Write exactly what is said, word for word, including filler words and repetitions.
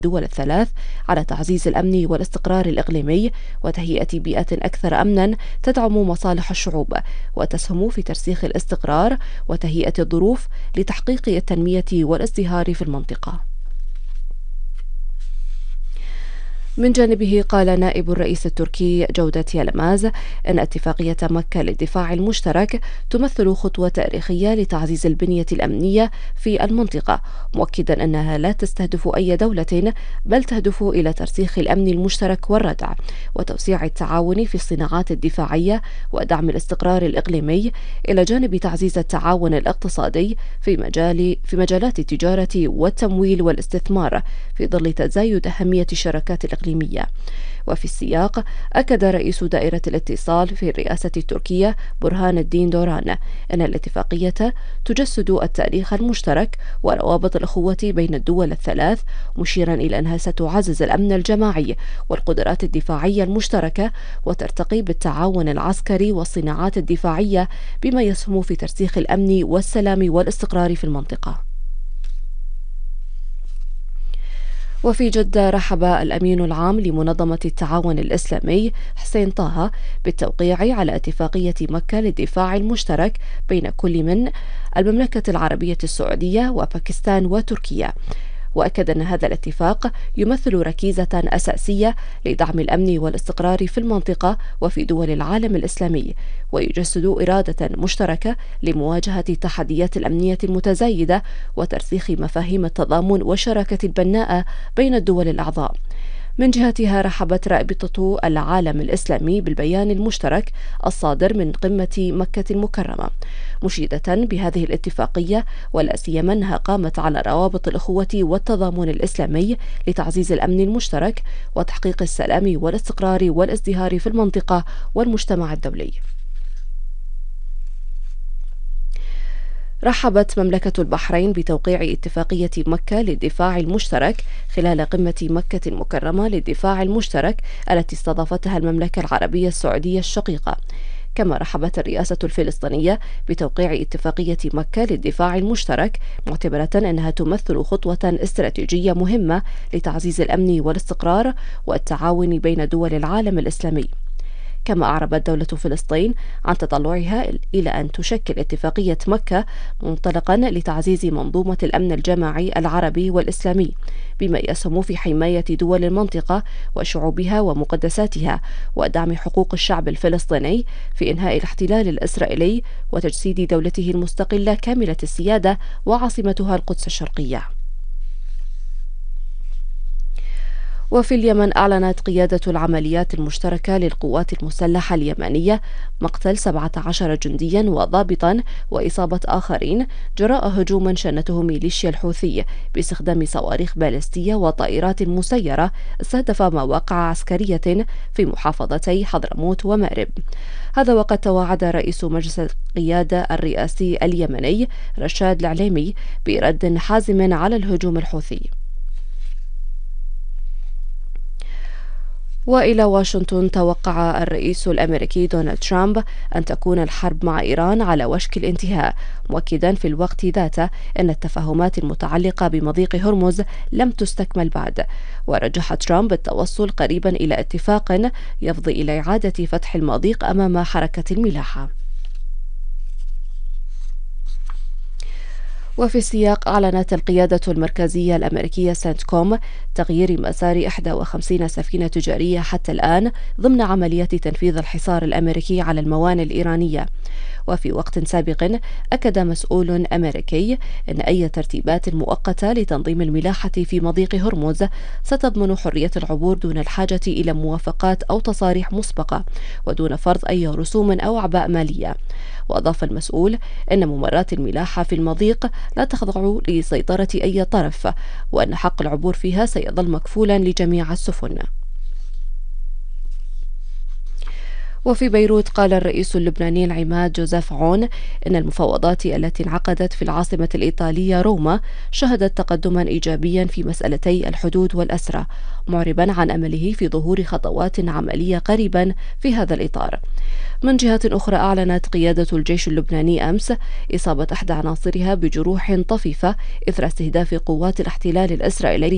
الدول الثلاث على تعزيز الأمن والاستقرار الإقليمي وتهيئة بيئة أكثر أمنا تدعم مصالح الشعوب وتسهم في ترسيخ الاستقرار وتهيئة الظروف لتحقيق التنمية والازدهار في المنطقة. من جانبه قال نائب الرئيس التركي جودة يلماز أن اتفاقية مكة للدفاع المشترك تمثل خطوة تاريخية لتعزيز البنية الأمنية في المنطقة، مؤكدا أنها لا تستهدف أي دولة بل تهدف إلى ترسيخ الأمن المشترك والردع وتوسيع التعاون في الصناعات الدفاعية ودعم الاستقرار الإقليمي، إلى جانب تعزيز التعاون الاقتصادي في مجال في مجالات التجارة والتمويل والاستثمار في ظل تزايد أهمية الشراكات الإقليمية. وفي السياق أكد رئيس دائرة الاتصال في الرئاسة التركية برهان الدين دوران أن الاتفاقية تجسد التاريخ المشترك وروابط الأخوة بين الدول الثلاث، مشيرا إلى أنها ستعزز الأمن الجماعي والقدرات الدفاعية المشتركة وترتقي بالتعاون العسكري والصناعات الدفاعية بما يسهم في ترسيخ الأمن والسلام والاستقرار في المنطقة. وفي جدة رحب الأمين العام لمنظمة التعاون الإسلامي حسين طه بالتوقيع على اتفاقية مكة للدفاع المشترك بين كل من المملكة العربية السعودية وباكستان وتركيا، وأكد أن هذا الاتفاق يمثل ركيزة أساسية لدعم الأمن والاستقرار في المنطقة وفي دول العالم الإسلامي، ويجسد إرادة مشتركة لمواجهة التحديات الأمنية المتزايدة وترسيخ مفاهيم التضامن والشراكة البناءة بين الدول الأعضاء. من جهتها رحبت رابطة العالم الإسلامي بالبيان المشترك الصادر من قمة مكة المكرمة، مشيدة بهذه الاتفاقية ولا سيما أنها قامت على روابط الأخوة والتضامن الإسلامي لتعزيز الأمن المشترك وتحقيق السلام والاستقرار والازدهار في المنطقة والمجتمع الدولي. رحبت مملكة البحرين بتوقيع اتفاقية مكة للدفاع المشترك خلال قمة مكة المكرمة للدفاع المشترك التي استضافتها المملكة العربية السعودية الشقيقة. كما رحبت الرئاسة الفلسطينية بتوقيع اتفاقية مكة للدفاع المشترك، معتبرة أنها تمثل خطوة استراتيجية مهمة لتعزيز الأمن والاستقرار والتعاون بين دول العالم الإسلامي. كما أعربت دولة فلسطين عن تطلعها إلى أن تشكل اتفاقية مكة منطلقا لتعزيز منظومة الأمن الجماعي العربي والإسلامي بما يسهم في حماية دول المنطقة وشعوبها ومقدساتها ودعم حقوق الشعب الفلسطيني في إنهاء الاحتلال الإسرائيلي وتجسيد دولته المستقلة كاملة السيادة وعاصمتها القدس الشرقية. وفي اليمن أعلنت قيادة العمليات المشتركة للقوات المسلحة اليمنية مقتل سبعة عشر جنديا وضابطا وإصابة آخرين جراء هجوم شنته ميليشيا الحوثي باستخدام صواريخ باليستية وطائرات مسيرة استهدف مواقع عسكرية في محافظتي حضرموت ومأرب. هذا وقد توعد رئيس مجلس القيادة الرئاسي اليمني رشاد العليمي برد حازم على الهجوم الحوثي. وإلى واشنطن، توقع الرئيس الأمريكي دونالد ترامب أن تكون الحرب مع إيران على وشك الانتهاء، مؤكدا في الوقت ذاته أن التفاهمات المتعلقة بمضيق هرمز لم تستكمل بعد. ورجح ترامب التوصل قريبا إلى اتفاق يفضي إلى إعادة فتح المضيق أمام حركة الملاحة. وفي السياق أعلنت القيادة المركزية الأمريكية سنتكوم تغيير مسار إحدى وخمسين سفينة تجارية حتى الآن ضمن عملية تنفيذ الحصار الأمريكي على الموانئ الإيرانية. وفي وقت سابق أكد مسؤول أمريكي أن أي ترتيبات مؤقتة لتنظيم الملاحة في مضيق هرمز ستضمن حرية العبور دون الحاجة إلى موافقات أو تصاريح مسبقة ودون فرض أي رسوم أو أعباء مالية. وأضاف المسؤول أن ممرات الملاحة في المضيق لا تخضع لسيطرة أي طرف، وأن حق العبور فيها سيظل مكفولا لجميع السفن. وفي بيروت قال الرئيس اللبناني العماد جوزيف عون إن المفاوضات التي انعقدت في العاصمة الإيطالية روما شهدت تقدما إيجابيا في مسألتي الحدود والأسرى، معربا عن أمله في ظهور خطوات عملية قريبا في هذا الإطار. من جهة أخرى أعلنت قيادة الجيش اللبناني أمس إصابة أحد عناصرها بجروح طفيفة إثر استهداف قوات الاحتلال الإسرائيلي